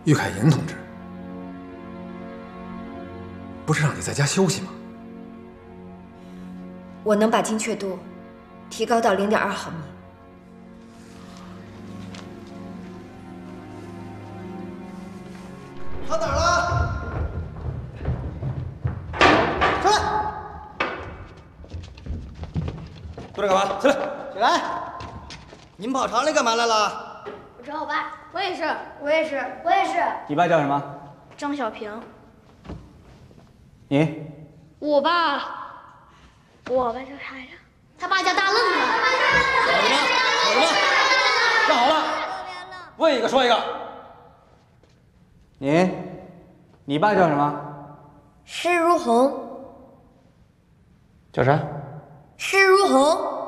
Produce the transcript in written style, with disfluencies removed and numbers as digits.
玉凯银同志，不是让你在家休息吗？ 我能把精确度提高到0.2毫米。 跑哪儿了？出来！ 坐着干嘛？起来！ 起来！你们跑厂里干嘛来了？ 我找我爸。我也是，我也是，我也是。 你爸叫什么？ 张小平。 你？ 我爸叫啥呀？他爸叫大愣子。 吵什么？吵什么？站好了！问一个说一个。你爸叫什么？ 施如虹。 叫啥？ 施如虹。